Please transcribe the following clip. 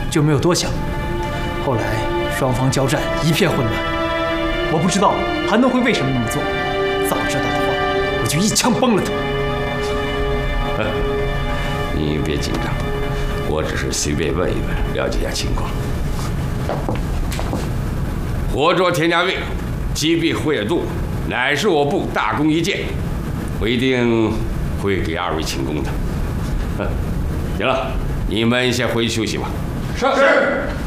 就没有多想。后来双方交战一片混乱，我不知道韩东辉为什么那么做。早知道的话，我就一枪崩了他。 你别紧张，我只是随便问一问，了解一下情况。活捉田家卫，击毙胡野渡，乃是我部大功一件，我一定会给二位请功的。行了，你们先回去休息吧。 是。